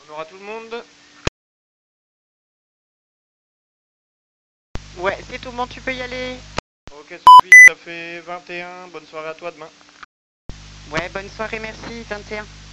Bonjour à tout le monde. Ouais, c'est tout bon, tu peux y aller. Ok Sophie, ça fait 21. Bonne soirée à toi demain. Ouais, bonne soirée, merci, 21.